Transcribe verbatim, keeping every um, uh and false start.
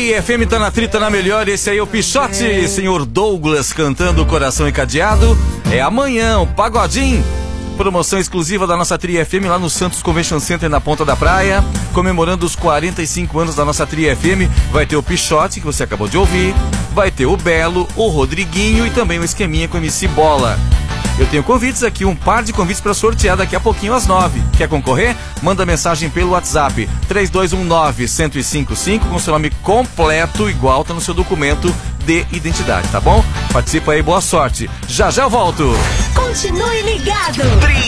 Tri F M tá na Tri, tá na melhor. Esse aí é o Pichote, é. Senhor Douglas cantando Coração Encadeado. É amanhã, o Pagodinho. Promoção exclusiva da nossa Tri F M lá no Santos Convention Center, na Ponta da Praia, comemorando os quarenta e cinco anos da nossa Tri F M. Vai ter o Pichote, que você acabou de ouvir, vai ter o Belo, o Rodriguinho e também um esqueminha com o M C Bola. Eu tenho convites aqui, um par de convites para sortear daqui a pouquinho às nove. Quer concorrer? Manda mensagem pelo WhatsApp três dois um nove, um zero cinco cinco com seu nome completo, igual tá no seu documento de identidade, tá bom? Participa aí, boa sorte. Já já eu volto. Continue ligado.